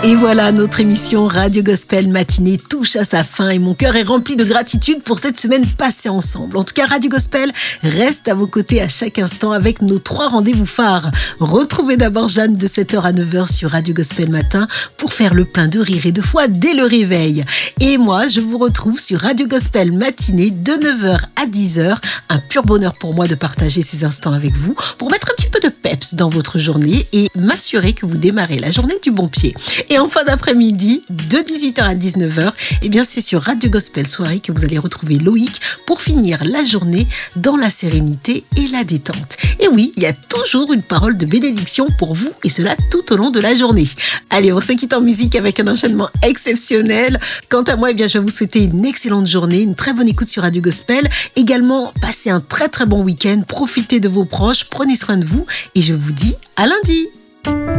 Et voilà, notre émission Radio Gospel Matinée touche à sa fin et mon cœur est rempli de gratitude pour cette semaine passée ensemble. En tout cas, Radio Gospel reste à vos côtés à chaque instant avec nos 3 rendez-vous phares. Retrouvez d'abord Jeanne de 7h à 9h sur Radio Gospel Matin pour faire le plein de rire et de foi dès le réveil. Et moi, je vous retrouve sur Radio Gospel Matinée de 9h à 10h. Un pur bonheur pour moi de partager ces instants avec vous pour mettre un petit peu de peps dans votre journée et m'assurer que vous démarrez la journée du bon pied. Et en fin d'après-midi, de 18h à 19h, eh bien c'est sur Radio Gospel Soirée que vous allez retrouver Loïc pour finir la journée dans la sérénité et la détente. Et oui, il y a toujours une parole de bénédiction pour vous et cela tout au long de la journée. Allez, on se quitte en musique avec un enchaînement exceptionnel. Quant à moi, eh bien je vais vous souhaiter une excellente journée, une très bonne écoute sur Radio Gospel. Également, passez un très très bon week-end, profitez de vos proches, prenez soin de vous et je vous dis à lundi.